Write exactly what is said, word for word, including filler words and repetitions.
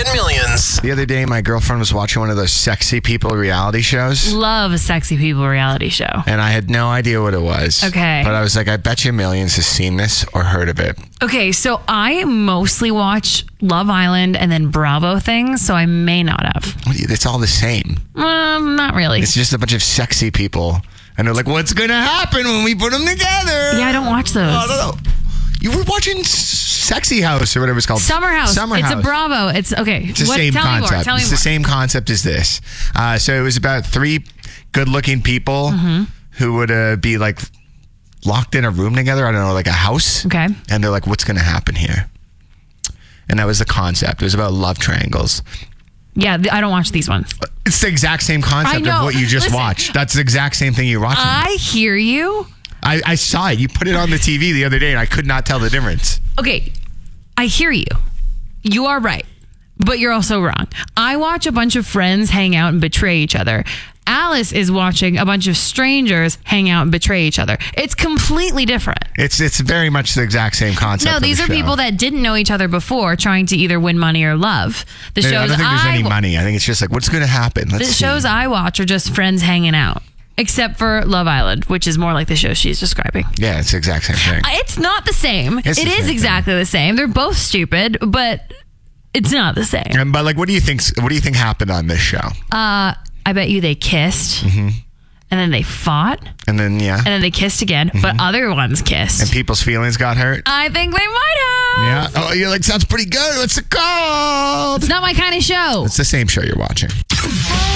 and Millions. The other day, my girlfriend was watching one of those sexy people reality shows. Love a sexy people reality show. And I had no idea what it was. Okay. But I was like, I bet you Millions has seen this or heard of it. Okay, so I mostly watch Love Island and then Bravo things, so I may not have. It's all the same. Um, not really. It's just a bunch of sexy people. And they're like, what's going to happen when we put them together? Yeah, I don't watch those. I don't know. You were watching S- Sexy House or whatever it's called. Summer House. Summer it's House. a Bravo. It's okay. It's the What, same tell concept. Me more. Tell me it's more. the same concept as this. Uh, so it was about three good-looking people Mm-hmm. who would uh, be like locked in a room together. I don't know, like a house. Okay. And they're like, what's going to happen here? And that was the concept. It was about love triangles. Yeah, th- I don't watch these ones. It's the exact same concept I know. of what you just Listen, watched. That's the exact same thing you're watching. I hear you. I, I saw it. You put it on the T V the other day, and I could not tell the difference. Okay, I hear you. You are right, but you're also wrong. I watch a bunch of friends hang out and betray each other. Alice is watching a bunch of strangers hang out and betray each other. It's completely different. It's it's very much the exact same concept. No, of these the are show. people that didn't know each other before, trying to either win money or love. The I shows don't think there's I any wa- money. I think it's just like, what's going to happen? Let's the see. shows I watch are just friends hanging out, except for Love Island, which is more like the show she's describing. Yeah, it's the exact same thing. It's not the same. It's It the is same exactly the same. They're both stupid, but it's not the same. Um, but like, what do you think? What do you think happened on this show? Uh, I bet you they kissed, Mm-hmm. and then they fought, And then yeah, and then they kissed again, but other ones kissed. and people's feelings got hurt. I think they might have. Yeah. Oh, you're like, sounds pretty good. What's it called? It's not my kind of show. It's the same show you're watching.